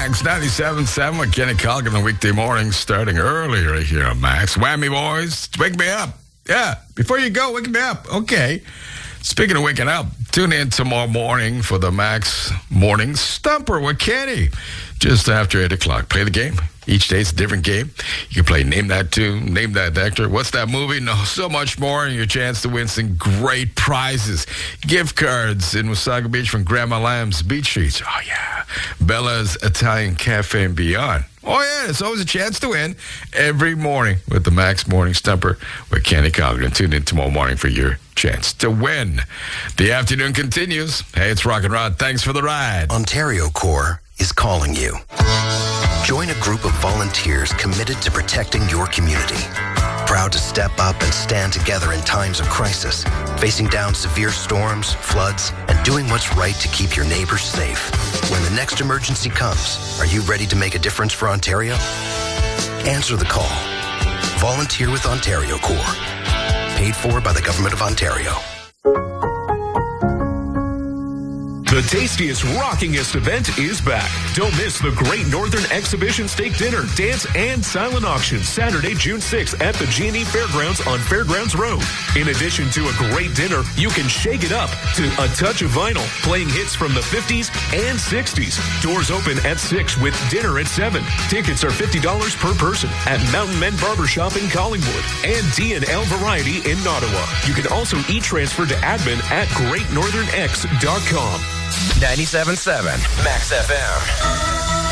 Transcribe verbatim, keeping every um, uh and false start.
Max ninety-seven point seven with Kenny Colgan on weekday mornings starting early right here on Max. Whammy boys, wake me up. Yeah, before you go, wake me up. Okay. Speaking of waking up, tune in tomorrow morning for the Max Morning Stumper with Kenny. Just after eight o'clock. Play the game. Each day it's a different game. You can play Name That Tune, Name That Actor, What's That Movie? No, so much more, and your chance to win some great prizes. Gift cards in Wasaga Beach from Grandma Lamb's Beach Treats. Oh, yeah. Bella's Italian Cafe and beyond. Oh, yeah, it's always a chance to win every morning with the Max Morning Stumper with Kenny Colgan. Tune in tomorrow morning for your chance to win. The afternoon continues. Hey, it's Rock and Rod. Thanks for the ride. Ontario Corps is calling you. Join a group of volunteers committed to protecting your community. Proud to step up and stand together in times of crisis, facing down severe storms, floods, and doing what's right to keep your neighbors safe. When the next emergency comes, are you ready to make a difference for Ontario? Answer the call. Volunteer with Ontario Corps. Paid for by the Government of Ontario. The tastiest, rockingest event is back. Don't miss the Great Northern Exhibition Steak Dinner, Dance, and Silent Auction, Saturday, June sixth at the G and E Fairgrounds on Fairgrounds Road. In addition to a great dinner, you can shake it up to A Touch of Vinyl, playing hits from the fifties and sixties. Doors open at six with dinner at seven. Tickets are fifty dollars per person at Mountain Men Barbershop in Collingwood and D and L Variety in Ottawa. You can also e-transfer to admin at great northern x dot com. ninety-seven point seven Max F M.